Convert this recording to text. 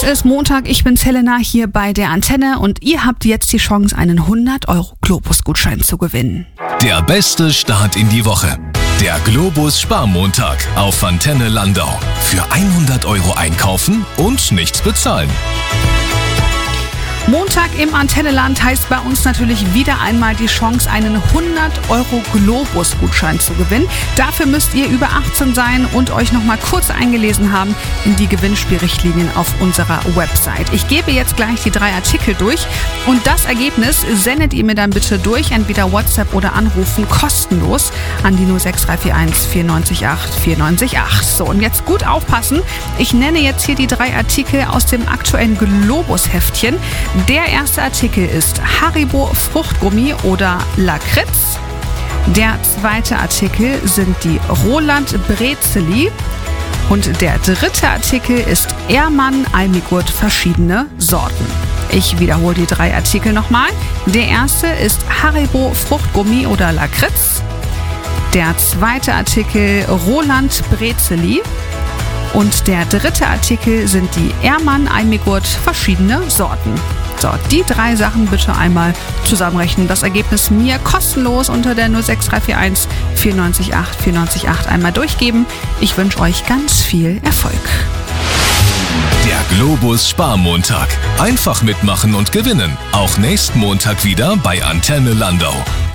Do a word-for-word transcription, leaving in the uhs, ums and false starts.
ist Montag, ich bin's Helena hier bei der Antenne und ihr habt jetzt die Chance, einen hundert Euro Globus-Gutschein zu gewinnen. Der beste Start in die Woche. Der Globus Sparmontag auf Antenne Landau. Für hundert Euro einkaufen und nichts bezahlen. Montag im Antenneland heißt bei uns natürlich wieder einmal die Chance, einen hundert Euro Globus-Gutschein zu gewinnen. Dafür müsst ihr über achtzehn sein und euch noch mal kurz eingelesen haben in die Gewinnspielrichtlinien auf unserer Website. Ich gebe jetzt gleich die drei Artikel durch und das Ergebnis sendet ihr mir dann bitte durch, entweder WhatsApp oder anrufen, kostenlos an die null sechs drei vier eins vier neun acht vier neun acht. So, und jetzt gut aufpassen. Ich nenne jetzt hier die drei Artikel aus dem aktuellen Globus-Heftchen. Der erste Artikel ist Haribo Fruchtgummi oder Lakritz. Der zweite Artikel sind die Roland Brezeli. Und der dritte Artikel ist Ehrmann Almigurt verschiedene Sorten. Ich wiederhole die drei Artikel nochmal. Der erste ist Haribo Fruchtgummi oder Lakritz. Der zweite Artikel Roland Brezeli. Und der dritte Artikel sind die Ehrmann Almigurt verschiedene Sorten. So, die drei Sachen bitte einmal zusammenrechnen. Das Ergebnis mir kostenlos unter der null sechs drei vier eins vier neun acht vier neun acht einmal durchgeben. Ich wünsche euch ganz viel Erfolg. Der Globus Sparmontag. Einfach mitmachen und gewinnen. Auch nächsten Montag wieder bei Antenne Landau.